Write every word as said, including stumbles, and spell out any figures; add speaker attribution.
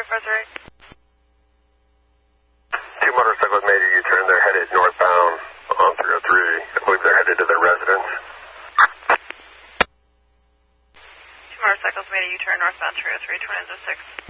Speaker 1: five three.
Speaker 2: Two motorcycles made a U-turn. They're headed northbound on three oh three. I believe they're headed to their residence.
Speaker 1: Two motorcycles made a U-turn northbound three oh three, twin engine six.